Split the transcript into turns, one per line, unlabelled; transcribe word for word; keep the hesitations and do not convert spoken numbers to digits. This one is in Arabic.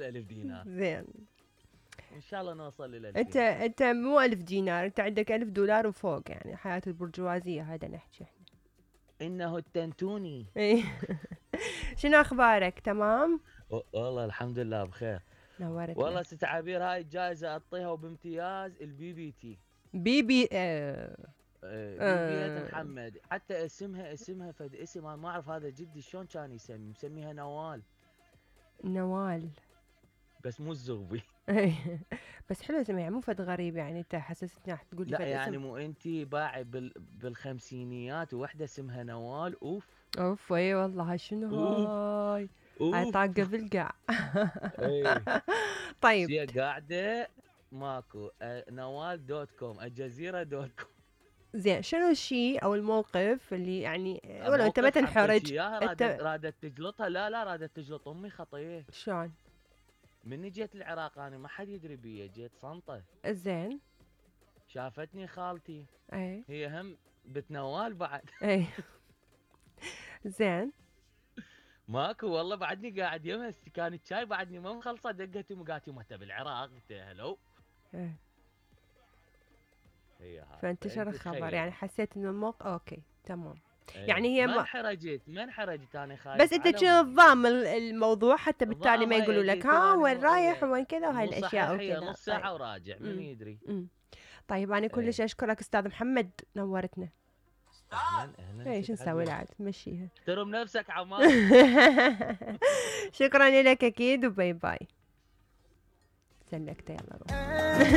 الألف دينار.
زين.
إن شاء الله نوصل للألف
انت
دينار.
انت مو ألف دينار، انت عندك ألف دولار وفوق، يعني حياة البرجوازية هذا نحكي احنا.
إنه التنتوني.
إيه. شنو اخبارك؟ تمام.
والله الحمد لله بخير.
نورتنا.
والله ست عبير، هاي الجائزة أعطيها وبامتياز البي بي تي.
بي بي آه.
بي بيات
آه.
محمد، حتى اسمها اسمها فد اسم انا ما اعرف هذا جدي شلون كان يسمي، مسميها نوال.
نوال.
بس مو الزغبي.
بس حلو اسمها، يعني مو فد غريب، يعني انت حسستني راح تقول لي
لا
فد
يعني
اسم.
مو انتي باعي بال بالخمسينيات ووحده اسمها نوال. اوف
اوف اي والله. هاي شنو
اوف
هاي؟ هاي
اوف.
طاقة بالقاع.
ايه
طيب.
هي قاعده ماكو. نوال دوت كوم، الجزيره دوت كوم.
زين، شنو الشيء او الموقف اللي يعني ولو انت ما
موقف حبيت
تنحرج
اياها، رادت
انت
رادت تجلطها. لا لا رادت تجلط امي خطيه.
شلون؟
مني جيت العراق انا ما حد يدري بيا، جيت صنطه.
زين.
شافتني خالتي،
اي
هي هم بتنوال بعد.
اي. زين.
ماكو والله، بعدني قاعد يمها استكان الشاي بعدني ما مخلصه. دقت امي قالت يما انت بالعراق؟ قلت لها هلو.
إيه.
هي هاي.
فانتشر الخبر، يعني حسيت انه الموقف اوكي تمام.
ايه.
يعني هي
ما
ما
انحرجت ما انحرجت انا خايف
بس انت
على
كنت
امي.
ضام ال- الموضوع حتى بالتالي ما
ضامه
يقولوا
هي
لك
جيت
ها
وانا
وين
م...
رايح
هي
وين كذا وهاي
مو
الاشياء
صحيح، هي
وكذا.
نص
طيب.
ساعه وراجع من
امم
يدري.
امم طيب انا كلش
ايه.
اشكرك استاذ محمد، نورتنا.
اهلا اهلا
اي شو
ست
نسوي
عبير.
العاد مشيها.
احترم نفسك عمار.
شكرا لك اكيد، وباي باي. سلكت يلا روح.